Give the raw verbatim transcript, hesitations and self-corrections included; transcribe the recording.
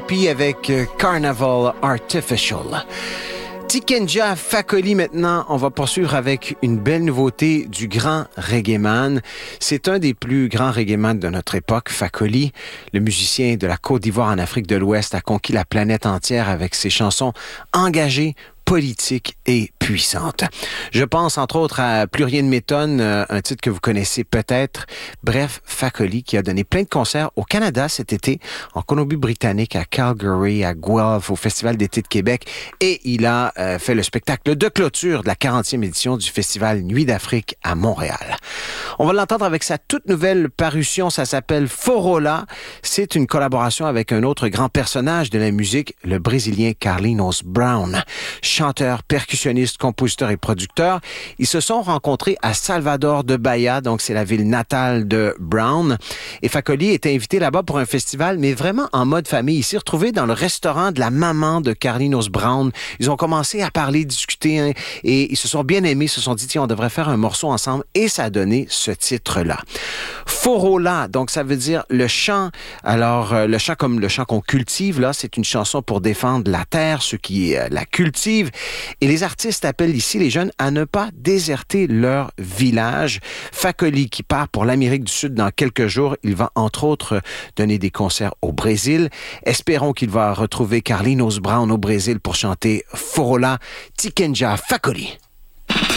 P avec Carnival Artificial. Tikenja Fakoly maintenant, on va poursuivre avec une belle nouveauté du grand reggaeman. C'est un des plus grands reggaeman de notre époque, Fakoly. Le musicien de la Côte d'Ivoire en Afrique de l'Ouest a conquis la planète entière avec ses chansons engagées, politique et puissante. Je pense entre autres à Plus rien ne m'étonne, un titre que vous connaissez peut-être. Bref, Fakoly qui a donné plein de concerts au Canada cet été, en Colombie-Britannique, à Calgary, à Guelph, au Festival d'été de Québec, et il a euh, fait le spectacle de clôture de la quarantième édition du Festival Nuit d'Afrique à Montréal. On va l'entendre avec sa toute nouvelle parution, ça s'appelle Forola. C'est une collaboration avec un autre grand personnage de la musique, le Brésilien Carlinhos Brown. Chanteur, percussionniste, compositeur et producteur. Ils se sont rencontrés à Salvador de Bahia, donc c'est la ville natale de Brown. Et Fakoly était invité là-bas pour un festival, mais vraiment en mode famille. Il s'est retrouvé dans le restaurant de la maman de Carlinhos Brown. Ils ont commencé à parler, discuter, hein, et ils se sont bien aimés, se sont dit, tiens, on devrait faire un morceau ensemble, et ça a donné ce titre-là. Forola, donc ça veut dire le chant. Alors, euh, le chant comme le chant qu'on cultive, là, c'est une chanson pour défendre la terre, ceux qui euh, la cultivent. Et les artistes appellent ici les jeunes à ne pas déserter leur village. Fakoly qui part pour l'Amérique du Sud dans quelques jours. Il va entre autres donner des concerts au Brésil. Espérons qu'il va retrouver Carlinhos Brown au Brésil pour chanter Forola. Tikenja Fakoly.